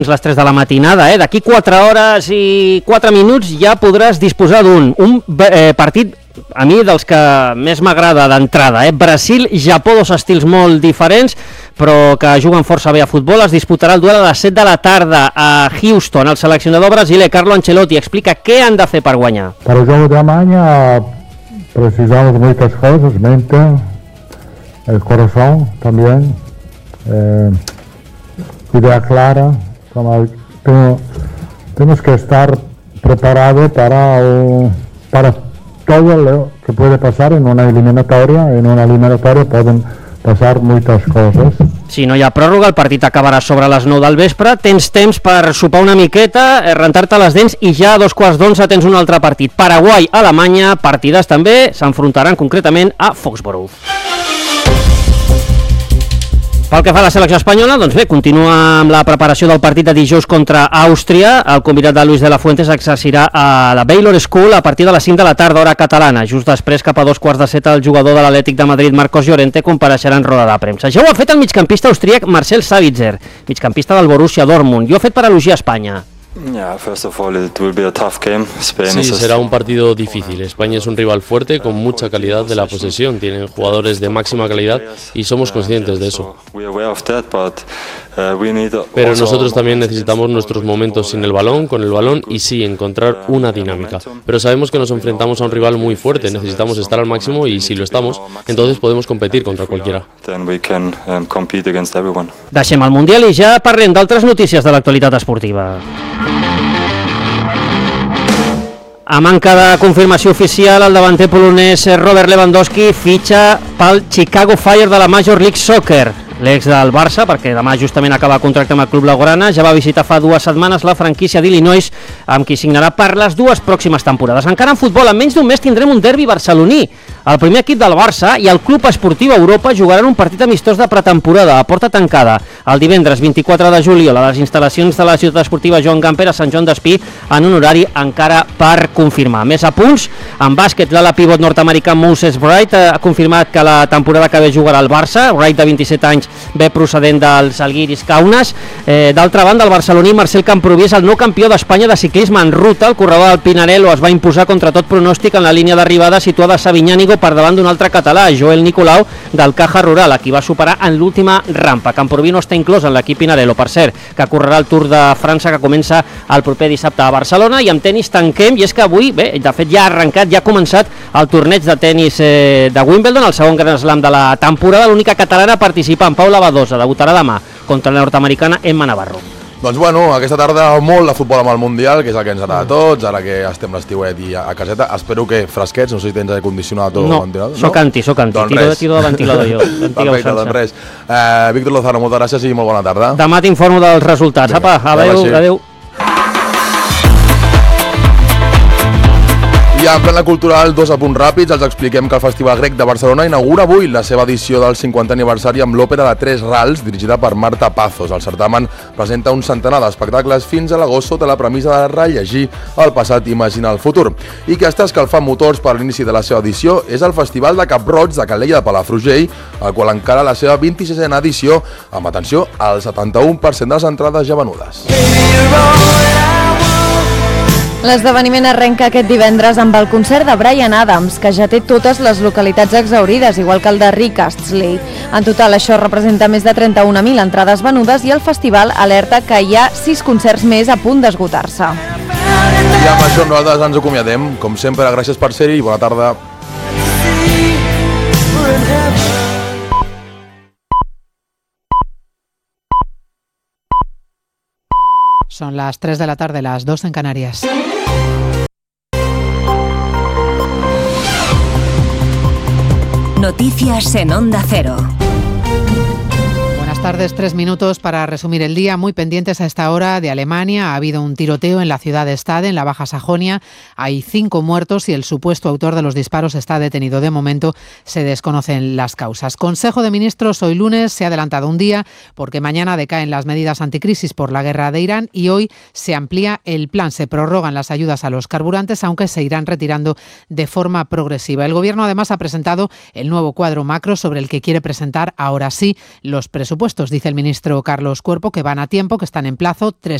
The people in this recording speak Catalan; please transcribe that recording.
les 3 de la matinada, d'aquí 4 hores i 4 minuts ja podràs disposar d'un partit, a mi dels que més m'agrada d'entrada, Brasil-Japó, dos estils molt diferents, però que juguen força bé a futbol. Es disputarà el duel a les 7 de la tarda a Houston. El seleccionador brasiler Carlo Ancelotti explica què han de fer per guanyar. Para el jogo de amanhã precisamos muitas cosas, mente, el corazón también, idea clara. Tenemos que estar preparados para todo lo que puede pasar en una eliminatoria. En una eliminatoria pueden pasar muchas cosas. Si no hi ha pròrroga, el partit acabarà sobre les 9 del vespre. Tens temps per sopar una miqueta, rentar-te les dents i ja a 11:15 tens un altre partit. Paraguai-Alemanya, partides també, s'enfrontaran concretament a Foxborough. Pel que fa a la selecció espanyola, doncs bé, continua amb la preparació del partit de dijous contra Àustria. El convidat de Luis de la Fuente s'exercirà a la Baylor School a partir de les 5 de la tarda, hora catalana. Just després, cap a 2:15, el jugador de l'Atlètic de Madrid, Marcos Llorente, compareixerà en roda de premsa. Ja ho ha fet el migcampista austríac Marcel Sabitzer, migcampista del Borussia Dortmund. Jo ho he fet per elogiar Espanya. Sí, será un partido difícil. España es un rival fuerte con mucha calidad de la posesión. Tienen jugadores de máxima calidad y somos conscientes de eso. Pero nosotros también necesitamos nuestros momentos sin el balón, con el balón y sí, encontrar una dinámica. Pero sabemos que nos enfrentamos a un rival muy fuerte. Necesitamos estar al máximo y si lo estamos, entonces podemos competir contra cualquiera. Deixem el Mundial i ja parlem d'altres notícies de l'actualitat esportiva. A manca de confirmació oficial, el davanter polonès Robert Lewandowski fitxa pel Chicago Fire de la Major League Soccer. L'ex del Barça, perquè demà justament acaba el contracte amb el club blaugrana, ja va visitar fa 2 setmanes la franquícia d'Illinois, amb qui signarà per les 2 pròximes temporades. Encara en futbol, en menys d'un mes tindrem un derbi barceloní. El primer equip del Barça i el Club Esportiu Europa jugaran un partit amistós de pretemporada a porta tancada el divendres 24 de juliol a les instal·lacions de la ciutat esportiva Joan Gamper a Sant Joan d'Espí, en un horari encara per confirmar. Més a punts, en bàsquet, l'ala pivot nord-americà Moses Wright ha confirmat que la temporada que ve jugarà al Barça. Wright, de 27 anys, ve procedent del Žalgiris Kaunas. D'altra banda, el barceloní Marcel Camprubí és el nou campió d'Espanya de ciclisme en ruta. El corredor del Pinarello es va imposar contra tot pronòstic en la línia d'arribada situada a Sabinyànigo per davant d'un altre català, Joel Nicolau, del Caja Rural, a qui va superar en l'última rampa. Camprubí no està inclòs en l'equip Pinarello, per cert, que correrà el Tour de França, que comença el proper dissabte a Barcelona. I amb tenis tanquem, i és que avui, bé, de fet ja ha arrencat, ja ha començat el torneig de tenis de Wimbledon, el segon Grand Slam de la temporada. L'única catalana participant, Paula Badosa, debutarà demà contra la nord-americana Emma Navarro. Doncs bueno, aquesta tarda molt de futbol amb el Mundial, que és el que ens agrada a tots, ara que estem l'estiuet i a caseta. Espero que fresquets, no sé si tens aire condicionat o ventilador. No, soc anti. Doncs tiro de ventilador jo. Perfecte, doncs res. Víctor Lozano, moltes gràcies i molt bona tarda. Demà t'informo dels resultats. Apa, adéu. I en plena cultural, 2 apunts ràpids. Els expliquem que el Festival Grec de Barcelona inaugura avui la seva edició del 50è aniversari amb l'òpera de 3 rals, dirigida per Marta Pazos. El certamen presenta un centenar d'espectacles fins a l'agost sota la premissa de rellegir el passat i imaginar el futur. I que està escalfant motors per l'inici de la seva edició és el Festival de Cap-roig de Calella de Palafrugell, el qual encara la seva 26a edició, amb atenció al 71% de les entrades ja venudes. L'esdeveniment arrenca aquest divendres amb el concert de Bryan Adams, que ja té totes les localitats exhaurides, igual que el de Rick Astley. En total, això representa més de 31.000 entrades venudes i el festival alerta que hi ha 6 concerts més a punt d'esgotar-se. I amb això nosaltres ens acomiadem. Com sempre, gràcies per ser-hi i bona tarda. Son las 3 de la tarde, las 2 en Canarias. Noticias en Onda Cero. Buenas tardes, 3 minutos para resumir el día. Muy pendientes a esta hora de Alemania. Ha habido un tiroteo en la ciudad de Stade, en la Baja Sajonia. Hay 5 muertos y el supuesto autor de los disparos está detenido. De momento se desconocen las causas. Consejo de Ministros hoy lunes se ha adelantado un día porque mañana decaen las medidas anticrisis por la guerra de Irán y hoy se amplía el plan. Se prorrogan las ayudas a los carburantes, aunque se irán retirando de forma progresiva. El Gobierno además ha presentado el nuevo cuadro macro sobre el que quiere presentar ahora sí los presupuestos presupuestos. Dice el ministro Carlos Cuerpo que van a tiempo, que están en plazo.